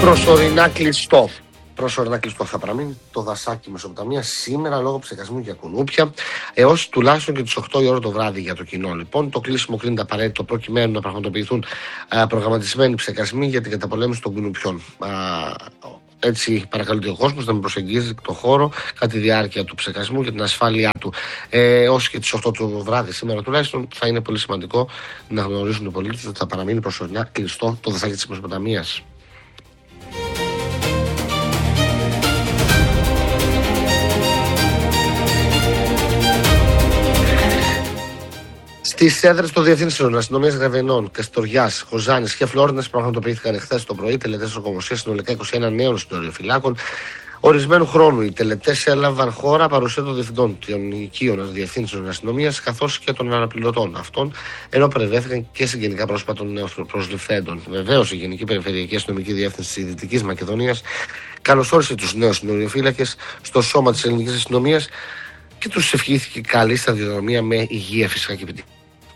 Προσωρινά κλειστό. Προσωρινά κλειστό θα παραμείνει το δασάκι Μεσοποταμία σήμερα λόγω ψεκασμού για κουνούπια έως τουλάχιστον και τις 8 η ώρα το βράδυ για το κοινό. Λοιπόν, το κλείσιμο κρίνεται απαραίτητο προκειμένου να πραγματοποιηθούν προγραμματισμένοι ψεκασμοί για την καταπολέμηση των κουνουπιών. Έτσι, παρακαλείται ο κόσμος να μην προσεγγίζει το χώρο κατά τη διάρκεια του ψεκασμού για την ασφάλειά του. Ως και τις 8 το βράδυ σήμερα τουλάχιστον, θα είναι πολύ σημαντικό να γνωρίζουν οι πολίτες ότι θα παραμείνει προσωρινά κλειστό το δασάκι της Μεσοποταμίας. Στις έδρες των διευθύνσεων αστυνομίας Ρεβενών, Καστοριάς, Χοζάνης και Φλόρινας πραγματοποιήθηκαν εχθές το πρωί τελετές ορκομοσίας συνολικά 21 νέων συνοριοφυλάκων ορισμένου χρόνου. Οι τελετές έλαβαν χώρα παρουσία των διευθυντών των οικείων διευθύνσεων αστυνομίας καθώς και των αναπληρωτών αυτών, ενώ παρευρέθηκαν και συγγενικά πρόσωπα των νέων προσληφθέντων. Βεβαίως, η Γενική Περιφερειακή Αστυνομική Διεύθυνση της Δυτικής Μακεδονίας καλωσόρισε τους νέους συνοριοφύλακες στο σώμα της ελληνικής αστυνομίας και τους ευχήθηκε καλή σταδιοδρομία με υγεία φυσικά και επιτυχία.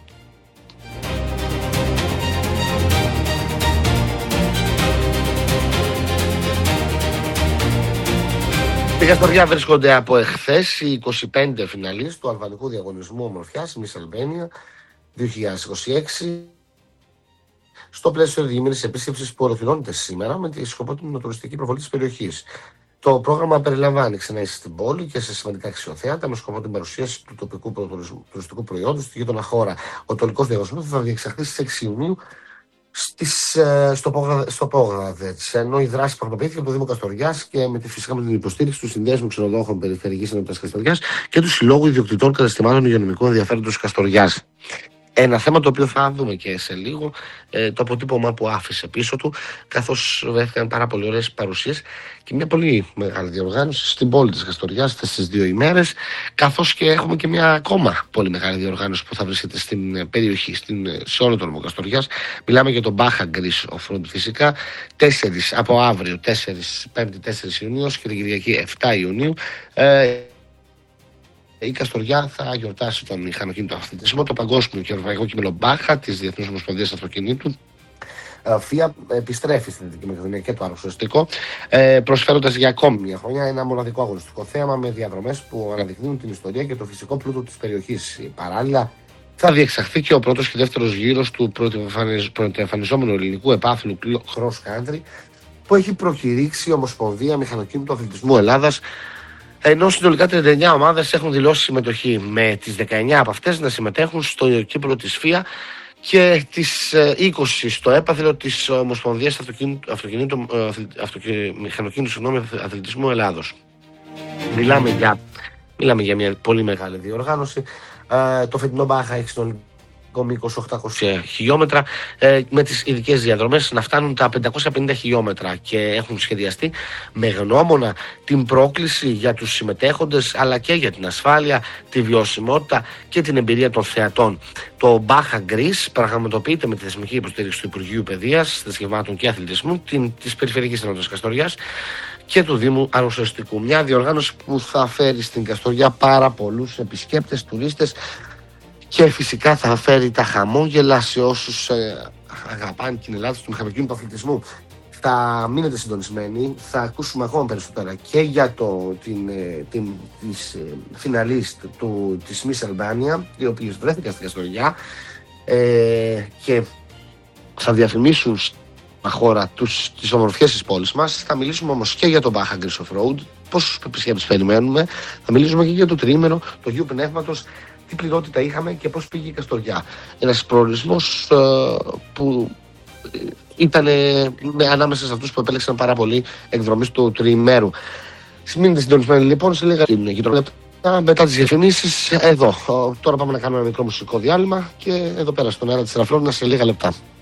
Στη Καστοριά βρίσκονται από εχθές οι 25 φιναλίστ του αλβανικού διαγωνισμού ομορφιάς Miss Albania 2026 στο πλαίσιο διήμερης επίσκεψης που ολοκληρώνεται σήμερα με τη σκοπό την τουριστική προβολή της περιοχής. Το πρόγραμμα περιλαμβάνει ξενάσεις στην πόλη και σε σημαντικά αξιοθέατα με σκοπό την παρουσίαση του τοπικού τουριστικού προϊόντος στη γείτονα χώρα. Ο τολικός διαγωνισμός θα διεξαχθεί στις 6 Ιουνίου στο Πόγραδετς, ενώ η δράση πραγματοποιήθηκε από το Δήμο Καστοριάς και με φυσικά με την υποστήριξη του Συνδέσμου Ξενοδόχων Περιφερειακής Ενότητας Καστοριάς και του Συλλόγου Ιδιοκτητών Καταστημάτων Υγειονομικού Ενδιαφέροντος Καστοριάς. Ένα θέμα το οποίο θα δούμε και σε λίγο, το αποτύπωμα που άφησε πίσω του, καθώς βρέθηκαν πάρα πολύ ωραίες παρουσίες και μια πολύ μεγάλη διοργάνωση στην πόλη της Καστοριάς στις 2 ημέρες, καθώς και έχουμε και μια ακόμα πολύ μεγάλη διοργάνωση που θα βρίσκεται στην περιοχή, σε όλο τον νομό Καστοριάς. Μιλάμε για τον Baja Greece Off-Road φυσικά, από αύριο 5η 4 Ιουνίου και την Κυριακή 7 Ιουνίου. Η Καστοριά θα γιορτάσει τον μηχανοκίνητο αθλητισμό, το παγκόσμιο και ευρωπαϊκό κείμενο Μπάχα της Διεθνούς Ομοσπονδίας Αυτοκινήτου. ΦΙΑ επιστρέφει στην Δυτική Μακεδονία και το αρρωστικό, προσφέροντας για ακόμη μια χρονιά ένα μοναδικό αγωνιστικό θέαμα με διαδρομές που αναδεικνύουν την ιστορία και το φυσικό πλούτο της περιοχής. Παράλληλα, θα διεξαχθεί και ο πρώτος και δεύτερος γύρος του πρωτοεμφανιζόμενου ελληνικού επάθλου cross country που έχει προκηρύξει η Ομοσπονδία Μηχανοκίνητου Αθλητισμού Ελλάδας. Ενώ συνολικά 39 ομάδες έχουν δηλώσει συμμετοχή, με τις 19 από αυτές να συμμετέχουν στο κύπελλο της ΦΙΑ και τις 20 στο έπαθλο της Ομοσπονδίας Μηχανοκίνητου Αθλητισμού Ελλάδος. Μιλάμε για μια πολύ μεγάλη διοργάνωση. Το φετινό Μπάχα έχει συνολικό μήκος 800 χιλιόμετρα, με τις ειδικές διαδρομές να φτάνουν τα 550 χιλιόμετρα και έχουν σχεδιαστεί με γνώμονα την πρόκληση για τους συμμετέχοντες αλλά και για την ασφάλεια, τη βιωσιμότητα και την εμπειρία των θεατών. Το Baja Greece πραγματοποιείται με τη θεσμική υποστήριξη του Υπουργείου Παιδείας, Θρησκευμάτων και Αθλητισμού, της Περιφερειακής Ενότητας Καστοριάς και του Δήμου Αρρωστικού. Μια διοργάνωση που θα φέρει στην Καστοριά πάρα πολλούς επισκέπτες, τουρίστες και φυσικά θα φέρει τα χαμόγελα σε όσους αγαπάνε την Ελλάδα του μηχανοκίνητου αθλητισμού. Θα μείνετε συντονισμένοι, θα ακούσουμε ακόμα περισσότερα και για τις φιναλίστ της Miss Albania, οι οποίες βρέθηκαν στην Καστοριά και θα διαφημίσουν στα χώρα τις ομορφιές της πόλης μας. Θα μιλήσουμε όμως και για το Baja Greece Off-Road, πόσους επισκέπτες περιμένουμε, θα μιλήσουμε και για το τριήμερο, το Αγίου Πνεύματος, τι πληρότητα είχαμε και πώς πήγε η Καστοριά. Ένας προορισμός που ήταν ανάμεσα σε αυτούς που επέλεξαν πάρα πολύ εκδρομής του τριημέρου. Μείνετε συντονισμένοι λοιπόν σε λίγα λεπτά μετά τις διαφημίσεις εδώ. Τώρα πάμε να κάνουμε ένα μικρό μουσικό διάλειμμα και εδώ πέρα στον αέρα της Ραφλώνα σε λίγα λεπτά.